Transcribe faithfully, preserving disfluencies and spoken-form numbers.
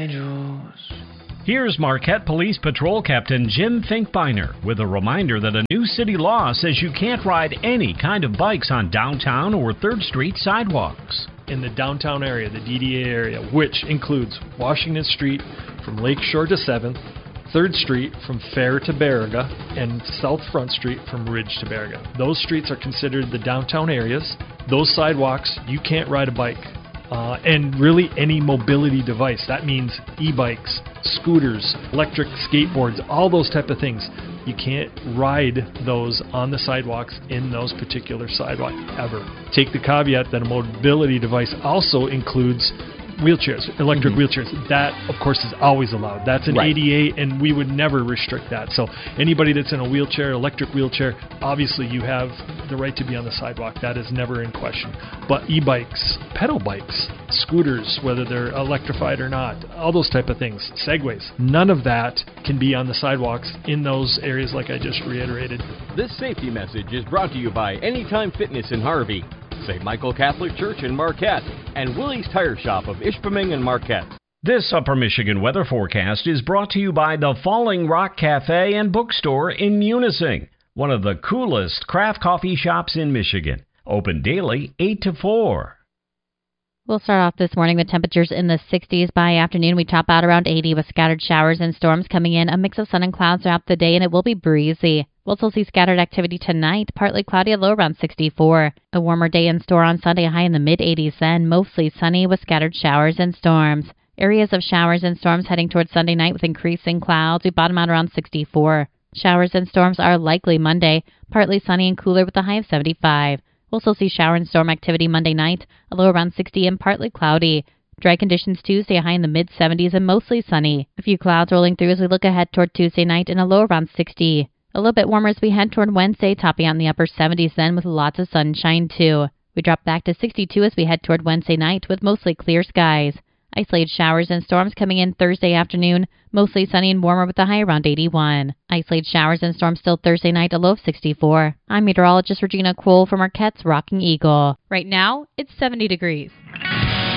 Jules. Here's Marquette Police Patrol Captain Jim Finkbeiner with a reminder that a new city law says you can't ride any kind of bikes on downtown or third Street sidewalks. In the downtown area, the D D A area, which includes Washington Street from Lakeshore to seventh, third Street from Fair to Baraga, and South Front Street from Ridge to Baraga. Those streets are considered the downtown areas. Those sidewalks, you can't ride a bike. Uh, and really any mobility device. That means e-bikes, scooters, electric skateboards, all those type of things. You can't ride those on the sidewalks in those particular sidewalks ever. Take the caveat that a mobility device also includes wheelchairs, electric mm-hmm. wheelchairs. That, of course, is always allowed. That's an right. A D A, and we would never restrict that. So anybody that's in a wheelchair, electric wheelchair, obviously you have the right to be on the sidewalk. That is never in question. But e-bikes, pedal bikes, scooters, whether they're electrified or not, all those type of things, segways, none of that can be on the sidewalks in those areas like I just reiterated. This safety message is brought to you by Anytime Fitness in Harvey, Saint Michael Catholic Church in Marquette, and Willie's Tire Shop of Ishpeming and Marquette. This Upper Michigan weather forecast is brought to you by the Falling Rock Cafe and Bookstore in Munising, one of the coolest craft coffee shops in Michigan. Open daily, eight to four. We'll start off this morning with temperatures in the sixties. By afternoon, we top out around eighty with scattered showers and storms coming in, a mix of sun and clouds throughout the day, and it will be breezy. We'll still see scattered activity tonight, partly cloudy, a low around sixty-four. A warmer day in store on Sunday, high in the mid-eighties then, mostly sunny with scattered showers and storms. Areas of showers and storms heading towards Sunday night with increasing clouds. We bottom out around sixty-four. Showers and storms are likely Monday, partly sunny and cooler with a high of seventy-five. We'll still see shower and storm activity Monday night, a low around sixty and partly cloudy. Dry conditions Tuesday, high in the mid-seventies and mostly sunny. A few clouds rolling through as we look ahead toward Tuesday night and a low around sixty. A little bit warmer as we head toward Wednesday, topping out in the upper seventies then with lots of sunshine too. We drop back to sixty-two as we head toward Wednesday night with mostly clear skies. Isolated showers and storms coming in Thursday afternoon, mostly sunny and warmer with a high around eighty-one. Isolated showers and storms still Thursday night, a low of sixty-four. I'm meteorologist Regina Kroll from Marquette's Rocking Eagle. Right now, it's seventy degrees.